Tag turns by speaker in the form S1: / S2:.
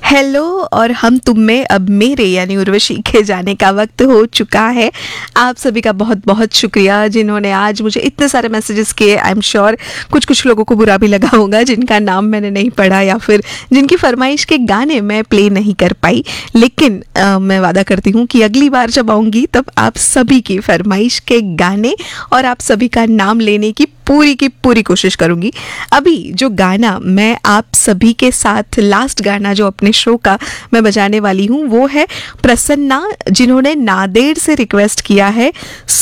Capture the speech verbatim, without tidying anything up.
S1: Hello और हम तुम में अब मेरे यानी उर्वशी के जाने का वक्त हो चुका है। आप सभी का बहुत बहुत शुक्रिया जिन्होंने आज मुझे इतने सारे मैसेजेस किए। आई एम श्योर कुछ कुछ लोगों को बुरा भी लगा होगा जिनका नाम मैंने नहीं पढ़ा या फिर जिनकी फरमाइश के गाने मैं प्ले नहीं कर पाई, लेकिन आ, मैं वादा करती हूँ कि अगली बार जब आऊँगी तब आप सभी की फरमाइश के गाने और आप सभी का नाम लेने की पूरी की पूरी कोशिश करूंगी। अभी जो गाना मैं आप सभी के साथ, लास्ट गाना जो अपने शो का मैं बजाने वाली हूँ वो है प्रसन्ना, जिन्होंने नादेड़ से रिक्वेस्ट किया है